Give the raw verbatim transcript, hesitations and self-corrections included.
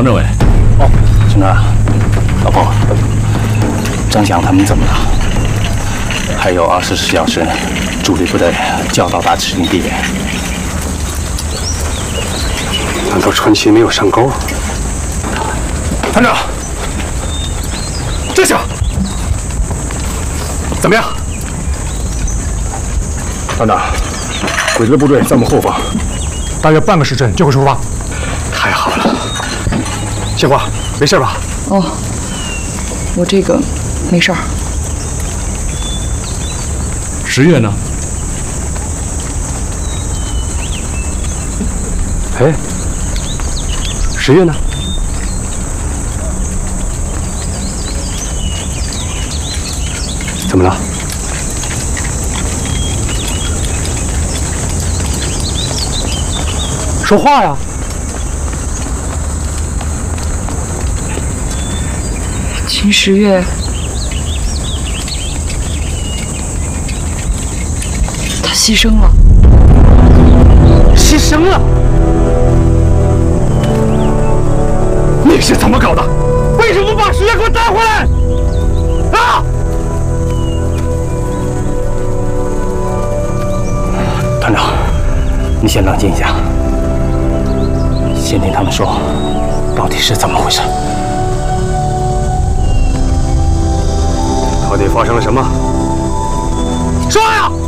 黄政委。 哦， 陈川，老婆，张翔他们怎么了？还有二十四小时，主力部队就要到达指定地点。 难道川崎没有上钩？团长，这下怎么样？团长，鬼子的部队在我们后方，大约半个时辰就会出发。太好了，杏花，没事吧？ 哦，我这个没事儿。 十月呢？ 哎，十月呢？怎么了？说话呀！ 秦十月，他牺牲了。 牺牲了？你是怎么搞的？为什么不把十月给我带回来？啊！ 团长，你先冷静一下，先听他们说，到底是怎么回事？ 到底发生了什么？说呀！